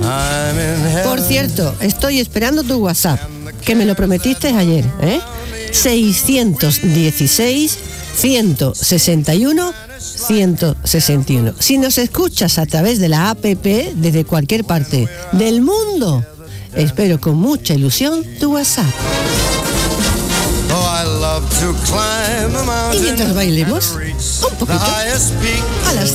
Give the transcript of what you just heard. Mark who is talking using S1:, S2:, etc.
S1: Por cierto, estoy esperando tu WhatsApp, que me lo prometiste ayer, 616 161 161. Si nos escuchas a través de la APP desde cualquier parte del mundo, espero con mucha ilusión tu WhatsApp. Y mientras bailemos un poquito a las